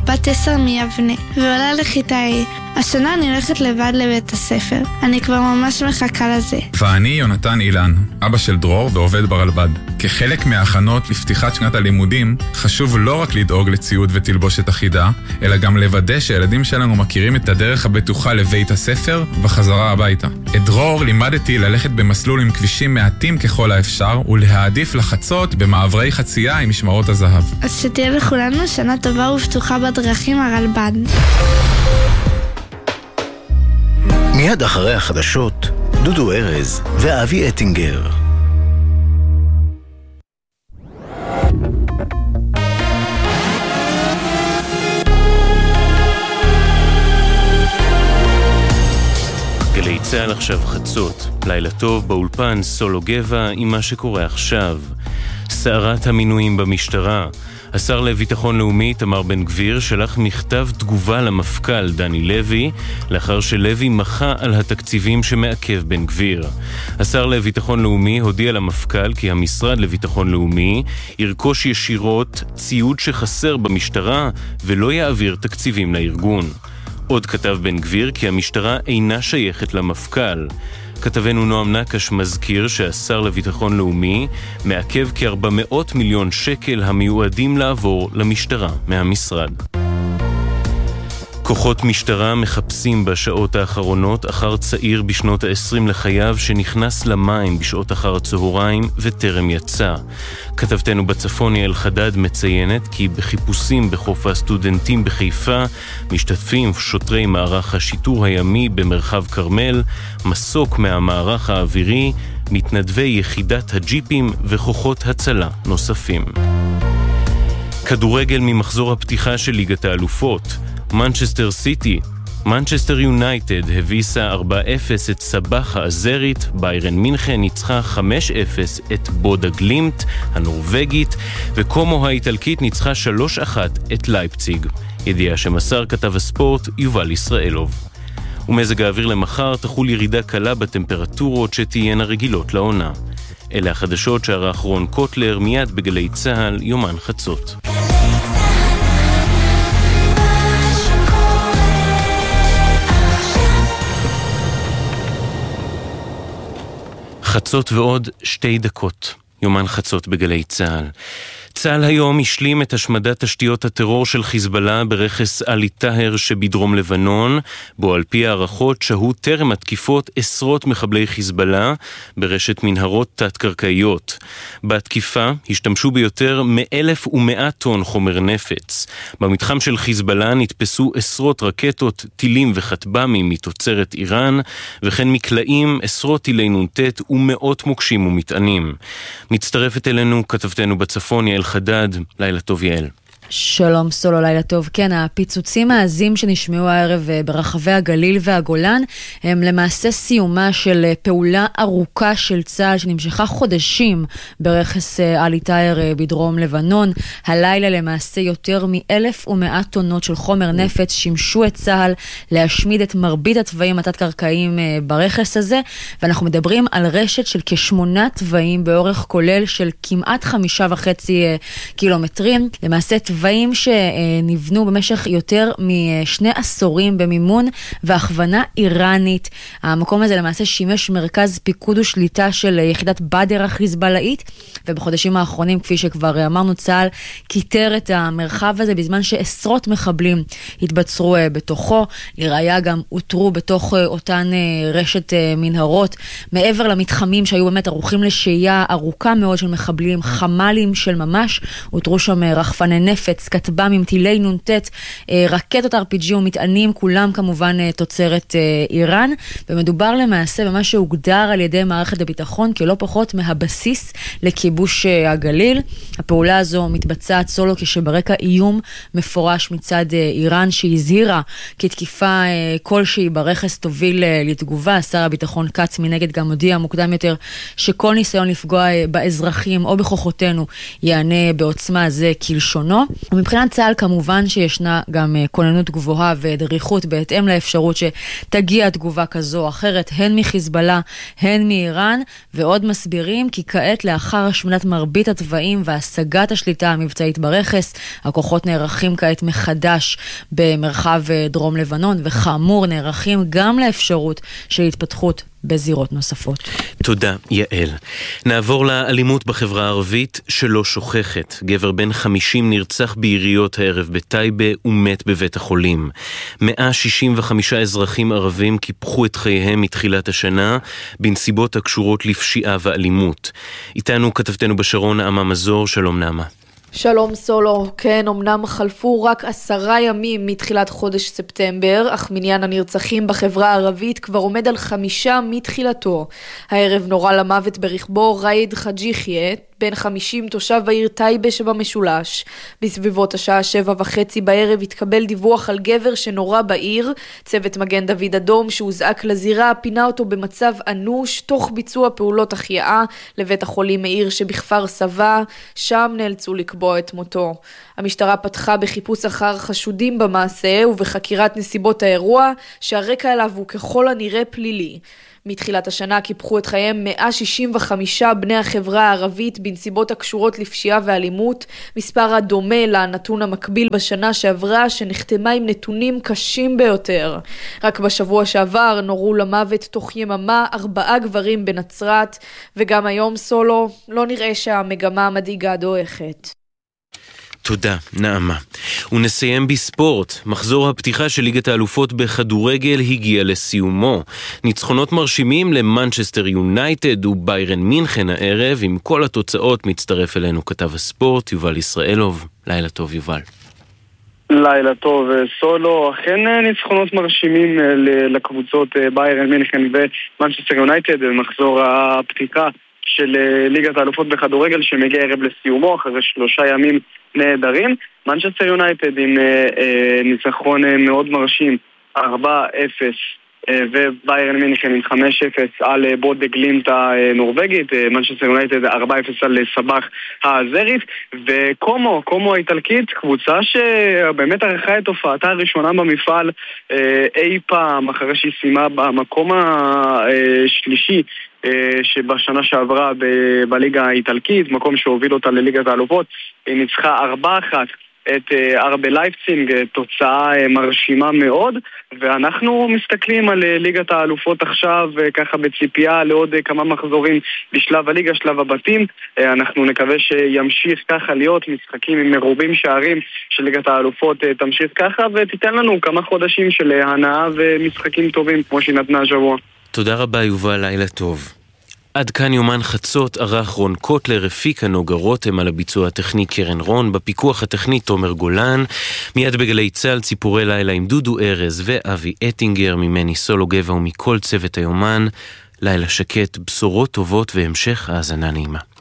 בת 10 מיבנה, ועולה לכיתה A. השנה אני הולכת לבד לבית הספר. אני כבר ממש מחכה לזה. ואני יונתן אילן, אבא של דרור ועובד ברלב"ד. כחלק מההכנות לפתיחת שנת הלימודים, חשוב לא רק לדאוג לציוד ותלבושת אחידה, אלא גם לוודא שהילדים שלנו מכירים את הדרך הבטוחה לבית הספר וחזרה הביתה. את דרור לימדתי ללכת במסלול עם כבישים מעטים ככל האפשר, ולהעדיף לחצות במעברי חצייה עם משמרות הזהב. אז שתהיה לכולנו שנה טובה ופתוחה בדרכים הרלב"ד. מיד אחרי החדשות, דודו ארז ואבי אטינגר. גלי צהל עכשיו חצות, לילה טוב באולפן סולו גבע עם מה שקורה עכשיו. סערת המינויים במשטרה. השר לביטחון לאומי תמר בן גביר שלח מכתב תגובה למפכ"ל דני לוי לאחר שלוי מחה על התקציבים שמעכב בן גביר. השר לביטחון לאומי הודיע למפכ"ל כי המשרד לביטחון לאומי ירכוש ישירות ציוד שחסר במשטרה ולא יעביר תקציבים לארגון. עוד כתב בן גביר כי המשטרה אינה שייכת למפכ"ל. כתבנו נועם נקש מזכיר שהשר לביטחון לאומי מעכב כ-400 מיליון שקל המיועדים לעבור למשטרה מהמשרד. כוחות משטרה מחפשים בשעות האחרונות אחר צעיר בשנות ה-20 לחייו שנכנס למים בשעות אחר הצהריים וטרם יצא. כתבתנו בצפון יעל חדד מציינת כי בחיפושים בחוף הסטודנטים בחיפה משתתפים שוטרי מערך השיטור הימי במרחב קרמל, מסוק מהמערך האווירי, מתנדבי יחידת הג'יפים וכוחות הצלה נוספים. כדורגל ממחזור הפתיחה של ליגת האלופות. מנצ'סטר יונייטד הביסה 4-0 את סבח האזרית, ביירן מינכן ניצחה 5-0 את בודה גלימט הנורווגית, וקומו האיטלקית ניצחה 3-1 את לייפציג. ידיעה שמסר כתב הספורט יובל ישראלוב. ומזג האוויר למחר תחול ירידה קלה בטמפרטורות שתהיינה רגילות לעונה. אלה החדשות שערך רון קוטלר מיד בגלי צהל יומן חצות. חצות ועוד 2 דקות. יומן חצות בגלי צהל. צהל היום השלים את השמדת תשתיות הטרור של חיזבאללה ברכס אלי טהר שבדרום לבנון, בו על פי הערכות שהו טרם התקיפות עשרות מחבלי חיזבאללה ברשת מנהרות תת-קרקעיות. בתקיפה השתמשו ביותר מ-1,100 טון חומר נפץ. במתחם של חיזבאללה נתפסו עשרות רקטות, טילים וחטבמים מתוצרת איראן, וכן מקלעים, עשרות טילי נונטט ומאות מוקשים ומטענים. מצטרפת אלינו כתבתנו בצפון יעל חדד. לילה טוב יעל. שלום סולו, לילה טוב. כן, הפיצוצים העזים שנשמעו הערב ברחבי הגליל והגולן הם למעשה סיומה של פעולה ארוכה של צה"ל שנמשכה חודשים ברכס אלי טהר בדרום לבנון. הלילה למעשה יותר מ-1,100 טונות של חומר נפץ שימשו את צה"ל להשמיד את מרבית התוואים התת-קרקעיים ברכס הזה, ואנחנו מדברים על רשת של כ8 תוואים באורך כולל של כמעט 5.5 קילומטרים. למעשה תוואים שנבנו במשך יותר מ2 עשורים במימון והכוונה איראנית. המקום הזה למעשה שימש מרכז פיקוד ושליטה של יחידת בדר החיזבאללאית, ובחודשים האחרונים, כפי שכבר אמרנו, צה"ל כיתר את המרחב הזה בזמן שעשרות מחבלים התבצרו בתוכו. לראיה גם הותרו בתוך אותן רשת מנהרות, מעבר למתחמים שהיו באמת ערוכים לשהייה ארוכה מאוד של מחבלים, חמלים של ממש, הותרו שם רחפני נפץ, כטב"מים, טילי נונטט, רקטות RPG ומטענים, כולם כמובן תוצרת איראן, ומדובר למעשה במה שהוגדר על ידי מערכת הביטחון כלא פחות מהבסיס לכיבוש הגליל. הפעולה הזו מתבצעת סולו כשברקע איום מפורש מצד איראן שהזהירה כי תקיפה כלשהי ברכס תוביל לתגובה. שר הביטחון קץ מנגד גם הודיע מוקדם יותר שכל ניסיון לפגוע באזרחים או בכוחותינו יענה בעוצמה, זה כלשונו. ומבחינת צה"ל כמובן שישנה גם כוננות גבוהה ודריכות בהתאם לאפשרות שתגיע תגובה כזו או אחרת, הן מחיזבאללה, הן מאיראן, ועוד מסבירים כי כעת לאחר השמדת מרבית התוואים והשגת השליטה המבצעית ברכס, הכוחות נערכים כעת מחדש במרחב דרום לבנון, וכאמור נערכים גם לאפשרות של התפתחות בזירות נוספות. תודה, יעל. נעבור לאלימות בחברה הערבית שלא שוכחת. גבר בן 50 נרצח ביריות הערב בטייבה ומת בבית החולים. 165 אזרחים ערבים קיפחו את חייהם מתחילת השנה בנסיבות הקשורות לפשיעה ואלימות. איתנו כתבתנו בשרון נעמה מזור. שלום נעמה. שלום סולו, כן, אמנם חלפו רק 10 ימים מתחילת חודש ספטמבר, אך מניין הנרצחים בחברה הערבית כבר עומד על 5 מתחילתו. הערב נורה למוות ברכבו ראיד חג'יחיה, בן 50 תושב העיר טייבה שבמשולש. בסביבות השעה 7:30 בערב התקבל דיווח על גבר שנורה בעיר. צוות מגן דוד אדום שהוזעק לזירה פינה אותו במצב אנוש תוך ביצוע פעולות החייאה לבית החולים מאיר שבכפר סבא, שם נאלצו לקבוע את מותו. המשטרה פתחה בחיפוש אחר חשודים במעשה ובחקירת נסיבות האירוע שהרקע אליו הוא ככל הנראה פלילי. מתחילת השנה קיפחו את חייהם 165 בני החברה הערבית בנסיבות הקשורות לפשיעה ואלימות, מספר הדומה לנתון המקביל בשנה שעברה שנחתמה עם נתונים קשים ביותר. רק בשבוע שעבר נורו למוות תוך יממה 4 גברים בנצרת, וגם היום סולו לא נראה שהמגמה המדאיגה דועכת. תודה, נעמה. ונסיים בספורט. מחזור הפתיחה של ליגת האלופות בכדורגל הגיע לסיומו. ניצחונות מרשימים למנצ'סטר יונייטד וביירן מינכן הערב. עם כל התוצאות מצטרף אלינו כתב הספורט יובל ישראלוב. לילה טוב יובל. לילה טוב סולו. אכן ניצחונות מרשימים לקבוצות ביירן מינכן ומנצ'סטר יונייטד במחזור הפתיחה של ליגת האלופות בכדורגל שמגיע ערב לסיומו אחרי 3 ימים נהדרים. מנצ'סטר יונייטד עם ניצחון מאוד מרשים 4-0 וביירן מינכן עם 5-0 על בודה גלימט הנורווגית, מנצ'סטר יונייטד 4-0 על סבח האזרית, וקומו האיטלקית, קבוצה שבאמת ערכה את הופעתה הראשונה במפעל אי פעם אחרי שהיא סיימה במקום השלישי שבשנה שעברה בליגה האיטלקית, מקום שהוביל אותה לליגת האלופות. היא ניצחה 4-1 את ארבה לייפציג, תוצאה מרשימה מאוד, ואנחנו מסתכלים על ליגת האלופות עכשיו ככה בציפייה לעוד כמה מחזורים בשלב הליגה, שלב הבתים. אנחנו נקווה שימשיך ככה להיות משחקים עם מרובים שערים של ליגת האלופות, תמשיך ככה ותיתן לנו כמה חודשים של הנאה ומשחקים טובים כמו שהיא נתנה השבוע. תודה רבה יובל, לילה טוב. עד כאן יומן חצות, ערך רון קוטלר, הפיקה נוגה רותם, על הביצוע הטכני קרן רון, בפיקוח הטכני תומר גולן, מיד בגלי צהל ציפורי לילה עם דודו ארז ואבי אטינגר, ממני סולו גבע ומכל צוות היומן. לילה שקט, בשורות טובות והמשך האזנה נעימה.